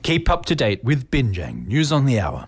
Keep up to date with Binjang News on the Hour.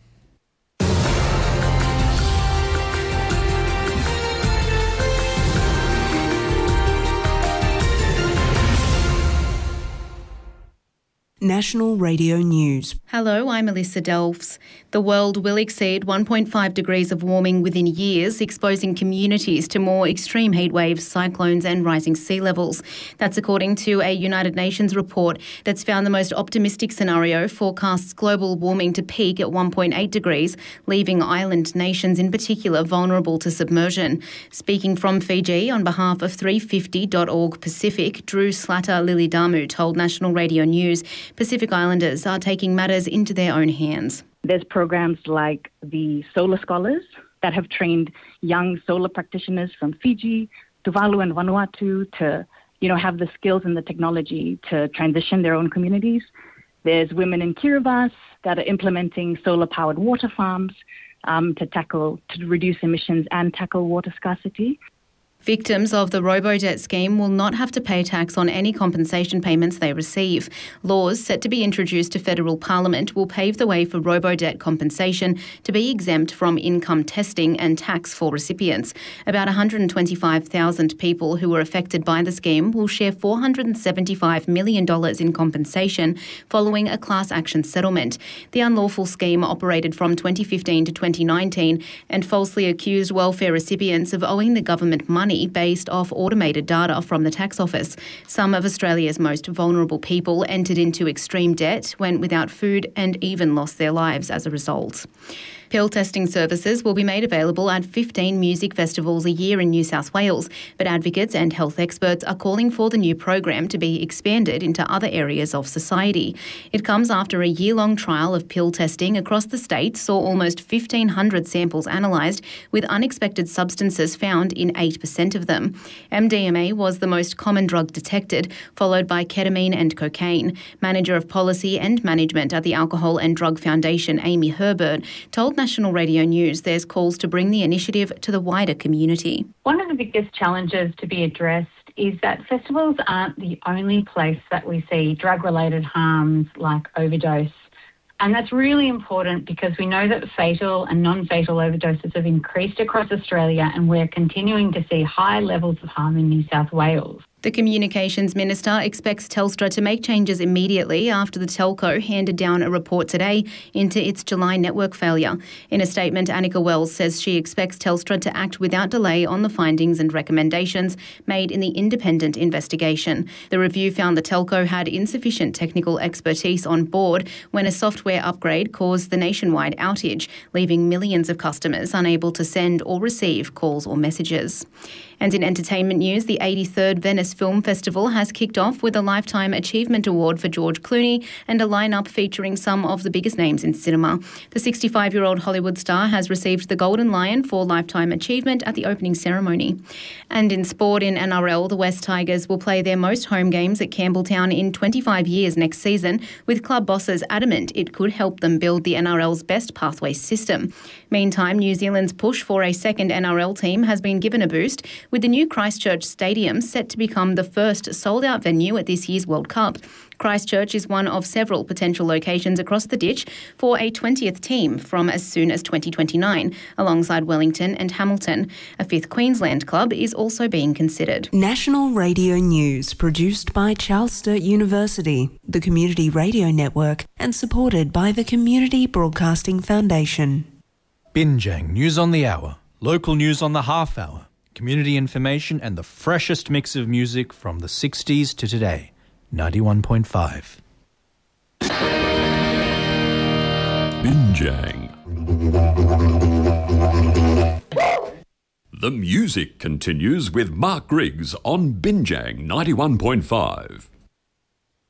National Radio News. Hello, I'm Alyssa Delfs. The world will exceed 1.5 degrees of warming within years, exposing communities to more extreme heat waves, cyclones and rising sea levels. That's according to a United Nations report that's found the most optimistic scenario forecasts global warming to peak at 1.8 degrees, leaving island nations in particular vulnerable to submersion. Speaking from Fiji on behalf of 350.org Pacific, Drew Slatter-Lilidamu told National Radio News Pacific Islanders are taking matters into their own hands. There's programs like the Solar Scholars that have trained young solar practitioners from Fiji, Tuvalu and Vanuatu to, have the skills and the technology to transition their own communities. There's women in Kiribati that are implementing solar-powered water farms to reduce emissions and tackle water scarcity. Victims of the Robodebt scheme will not have to pay tax on any compensation payments they receive. Laws set to be introduced to federal parliament will pave the way for Robodebt compensation to be exempt from income testing and tax for recipients. About 125,000 people who were affected by the scheme will share $475 million in compensation following a class action settlement. The unlawful scheme operated from 2015 to 2019 and falsely accused welfare recipients of owing the government money based off automated data from the tax office. Some of Australia's most vulnerable people entered into extreme debt, went without food and even lost their lives as a result. Pill testing services will be made available at 15 music festivals a year in New South Wales, but advocates and health experts are calling for the new program to be expanded into other areas of society. It comes after a year-long trial of pill testing across the state saw almost 1,500 samples analysed, with unexpected substances found in 8% of them. MDMA was the most common drug detected, followed by ketamine and cocaine. Manager of Policy and Management at the Alcohol and Drug Foundation, Amy Herbert, told National Radio News there's calls to bring the initiative to the wider community. One of the biggest challenges to be addressed is that festivals aren't the only place that we see drug-related harms like overdose. And that's really important because we know that fatal and non-fatal overdoses have increased across Australia, and we're continuing to see high levels of harm in New South Wales. The Communications Minister expects Telstra to make changes immediately after the telco handed down a report today into its July network failure. In a statement, Annika Wells says she expects Telstra to act without delay on the findings and recommendations made in the independent investigation. The review found the telco had insufficient technical expertise on board when a software upgrade caused the nationwide outage, leaving millions of customers unable to send or receive calls or messages. And in entertainment news, the 83rd Venice Film Festival has kicked off with a Lifetime Achievement Award for George Clooney and a lineup featuring some of the biggest names in cinema. The 65-year-old Hollywood star has received the Golden Lion for Lifetime Achievement at the opening ceremony. And in sport, in NRL, the West Tigers will play their most home games at Campbelltown in 25 years next season, with club bosses adamant it could help them build the NRL's best pathway system. Meantime, New Zealand's push for a second NRL team has been given a boost, with the new Christchurch Stadium set to become the first sold-out venue at this year's World Cup. Christchurch is one of several potential locations across the ditch for a 20th team from as soon as 2029, alongside Wellington and Hamilton. A fifth Queensland club is also being considered. National Radio News, produced by Charles Sturt University, the Community Radio Network, and supported by the Community Broadcasting Foundation. Binjang News on the Hour, local news on the half hour, community information and the freshest mix of music from the 60s to today. 91.5. Binjang. The music continues with Mark Griggs on Binjang 91.5.